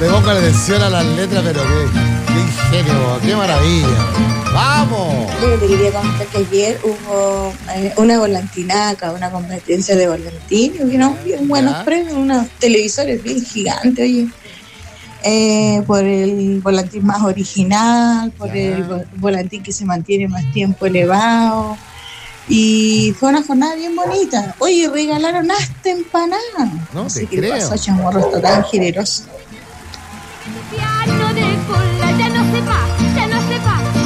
Le pongo atención a las letras, pero qué ingenio, qué maravilla. ¡Vamos! Yo te quería comentar que ayer hubo una volantinaca, una competencia de volantín, y hubieron bien buenos premios, unos televisores bien gigantes, oye. Por el volantín más original, por el volantín que se mantiene más tiempo elevado. Y fue una jornada bien bonita. Oye, regalaron hasta empanadas. No sé te qué creo. pasó, Chamorro, está tan generoso. Piano de color.